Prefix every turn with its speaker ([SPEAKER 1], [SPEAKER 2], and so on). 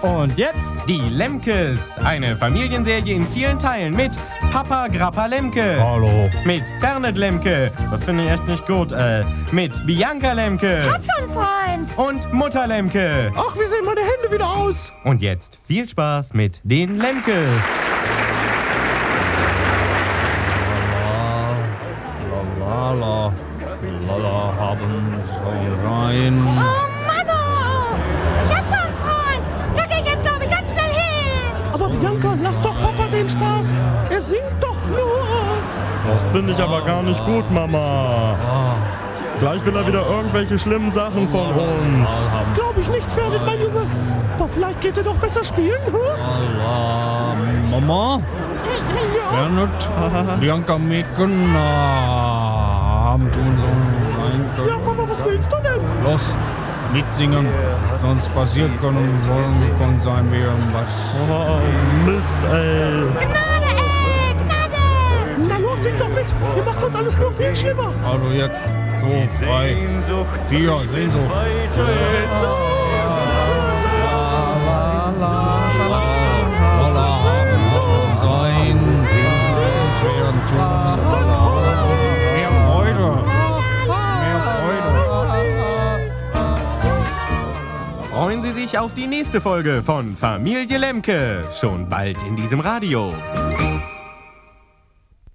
[SPEAKER 1] Und jetzt
[SPEAKER 2] Die Lemkes, eine Familienserie in vielen Teilen mit Papa Grappa Lemke.
[SPEAKER 1] Hallo.
[SPEAKER 2] Mit Fernet Lemke, das finde ich echt nicht gut, mit Bianca Lemke.
[SPEAKER 3] Hab schon, Freund.
[SPEAKER 2] Und Mutter Lemke.
[SPEAKER 1] Ach, wie sehen meine Hände wieder aus?
[SPEAKER 2] Und jetzt viel Spaß mit den Lemkes.
[SPEAKER 1] Lala, lala haben soll rein.
[SPEAKER 3] Oh, Mann! Ich hab schon, Freund. Da geh ich jetzt, glaube ich, ganz schnell hin.
[SPEAKER 4] Aber Bianca, lass doch Papa den Spaß. Er singt doch nur.
[SPEAKER 5] Das finde ich aber gar nicht gut, Mama. Gleich will er wieder irgendwelche schlimmen Sachen von uns.
[SPEAKER 4] Glaube ich nicht, Fernet, mein Junge. Aber vielleicht geht er doch besser spielen, hm?
[SPEAKER 1] Lala, Mama, Fernet, Bianca Meken haben tun so sein können.
[SPEAKER 4] Ja, Papa, was willst du denn?
[SPEAKER 1] Los, mitsingen, sonst passiert kann sein wie irgendwas.
[SPEAKER 5] Oh, Mist, ey.
[SPEAKER 3] Gnade, Gnade.
[SPEAKER 4] Na los, sing doch mit. Ihr macht uns alles nur viel schlimmer.
[SPEAKER 1] Also jetzt 2, 3, 4, Sehnsucht. Lala haben sein, werden tun. Mehr Freude. Mehr Freude.
[SPEAKER 2] Freuen Sie sich auf die nächste Folge von Familie Lemke. Schon bald in diesem Radio.